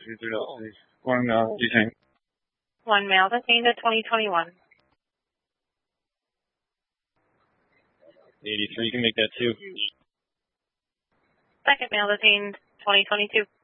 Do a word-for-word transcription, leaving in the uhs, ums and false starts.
One uh, detained. One male detained at twenty twenty-one. eighty-three, you can make that two. Second male detained, twenty twenty-two.